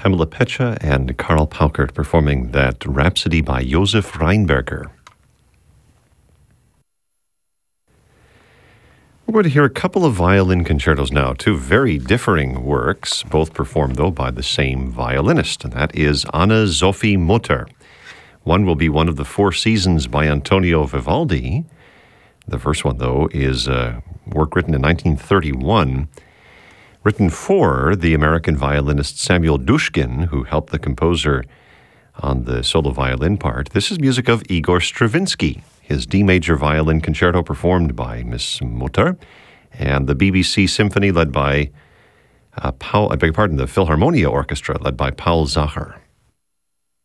Pamela Pecha and Karl Paukert performing that Rhapsody by Josef Reinberger. We're going to hear a couple of violin concertos now, two very differing works, both performed, though, by the same violinist, and that is Anna Sophie Mutter. One will be one of the Four Seasons by Antonio Vivaldi. The first one, though, is a work written in 1931, written for the American violinist Samuel Dushkin, who helped the composer on the solo violin part. This is music of Igor Stravinsky, his D major violin concerto performed by Miss Mutter, and the BBC Symphony led by the Philharmonia Orchestra led by Paul Zacher.